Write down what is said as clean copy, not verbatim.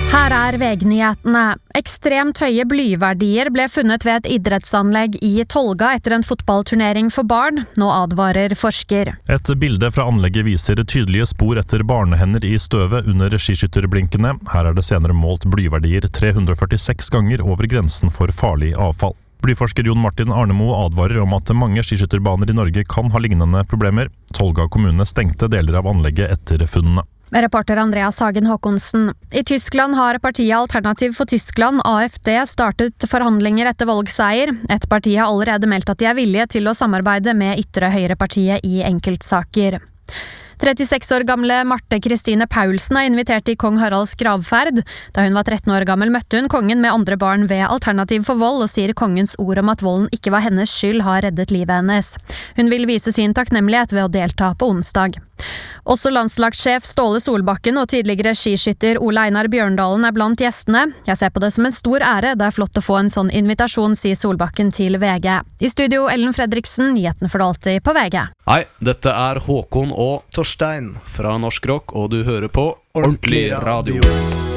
Her VG-nyhetene. Ekstremt høye blyverdier ble funnet ved et idrettsanlegg i Tolga etter en fotballturnering for barn. Nå advarer forsker. Et bilde fra anlegget viser tydelige spor etter barnehender i støvet under skiskytterblinkene. Her det senere målt blyverdier 346 ganger over grensen for farlig avfall. Blyforsker Jon Martin Arnemo advarer om at mange skiskytterbaner i Norge kan ha lignende problemer. Tolga kommune stengte deler av anlegget etter funnene. Reporter Andreas Hagen Håkonsen. I Tyskland har partiet Alternativ for Tyskland, AfD, startet forhandlinger etter valgseier. Et parti har allerede meldt at de villige til å samarbeide med ytre høyrepartiet i enkeltsaker. 36 år gamle Marte Kristine Paulsen invitert til kong Haralds gravferd. Da hun var 13 år gammel møtte hun kongen med andre barn ved Alternativ for vold, og sier kongens ord om at volden ikke var hennes skyld har reddet livet hennes. Hun vil vise sin takknemlighet ved å delta på onsdag. Også landslagssjef Ståle Solbakken og tidligere skiskytter Ole Einar Bjørndalen blant gjestene. Jeg ser på det som en stor ære, det flott å få en sånn invitasjon, sier Solbakken til VG. I studio Ellen Fredriksen, nyhetene for alltid på VG. Hei, dette Håkon og Torstein fra Norsk Rock, og du hører på Ordentlig Radio.